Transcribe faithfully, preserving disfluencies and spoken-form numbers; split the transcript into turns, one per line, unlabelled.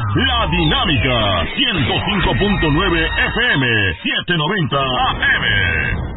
La Dinámica ciento cinco punto nueve F M, setecientos noventa A M.